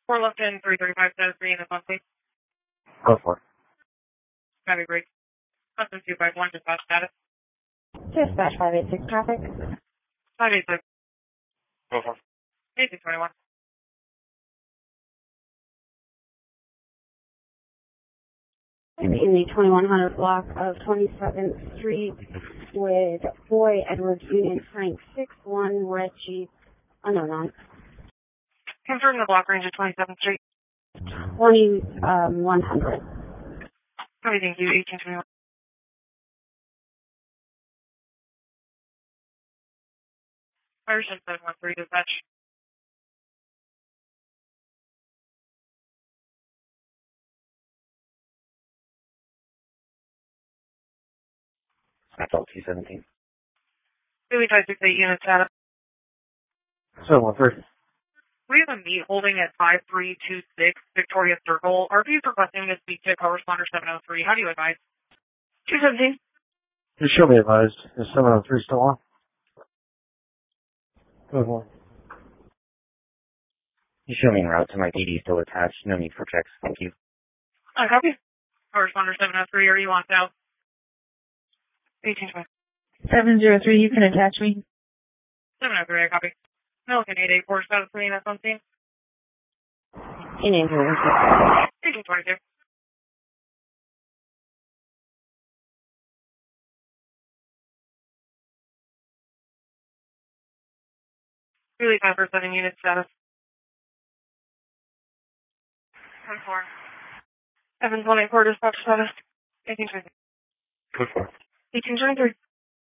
4 left in 335 status 3 in the front, please. Go for it. Copy, break. Custom 251, dispatch status. Dispatch 586 traffic. 586. Go for it. 8621. In the 2100 block of 27th Street with Boy Edwards Union Frank 61 red Jeep unknown. Confirm the block range of 27th Street. 2100. Copy, thank you. 1821. Irish 713 dispatch. That's all 217. Philly 568 unit status. 713. We have a meet holding at 5326 Victoria Circle. RP is requesting to speak to corresponder 703. How do you advise? 217. You should be advised. Is 703 still on? Go for it. You show me en route to my PD still attached. No need for checks. Thank you. I copy. Corresponder 703, are you on south? 1820. 703, you can attach me. 703, I copy. Millican 884, status 3 in that's on scene. In ambulance. 1822. Philly 547 unit status. 10-4. 724 dispatch status. 1823. Go for it. 1823.